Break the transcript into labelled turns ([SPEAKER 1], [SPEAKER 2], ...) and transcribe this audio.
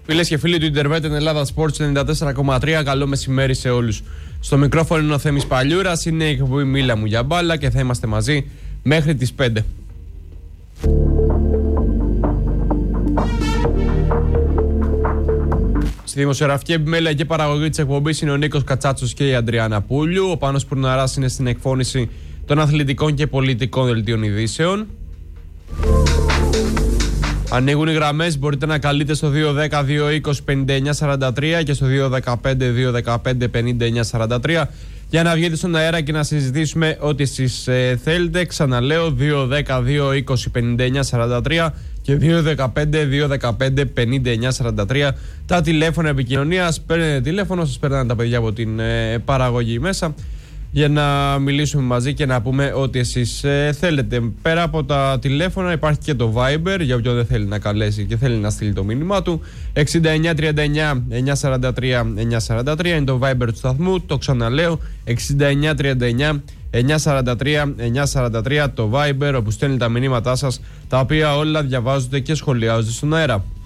[SPEAKER 1] Φίλες και φίλοι του Internet Ελλάδα Sports 94,3, καλό μεσημέρι σε όλους. Στο μικρόφωνο είναι ο Θέμης Παλιούρας, είναι η εκπομπή Μίλα μου για μπάλα και θα είμαστε μαζί μέχρι τις 5. Στη δημοσιογραφική επιμέλεια και παραγωγή της εκπομπής είναι ο Νίκος Κατσάτσος και η Αντριάννα Πούλιου. Ο Πάνος Πουρναράς είναι στην εκφώνηση των αθλητικών και πολιτικών δελτίων ειδήσεων. Ανοίγουν οι γραμμές, μπορείτε να καλείτε στο 210-220-5943 και στο 215-215-5943 για να βγείτε στον αέρα και να συζητήσουμε ό,τι εσείς θέλετε. Ξαναλέω, 210-220-5943 και 215-215-5943 τα τηλέφωνα επικοινωνίας. Παίρνετε τηλέφωνο, σας παίρνουν τα παιδιά από την παραγωγή μέσα για να μιλήσουμε μαζί και να πούμε ό,τι εσείς θέλετε. Πέρα από τα τηλέφωνα υπάρχει και το Viber για όποιον δεν θέλει να καλέσει και θέλει να στείλει το μήνυμά του. 6939-943-943 είναι το Viber του σταθμού. Το ξαναλέω, 6939-943-943 το Viber, όπου στέλνει τα μηνύματά σας, τα οποία όλα διαβάζονται και σχολιάζονται στον αέρα.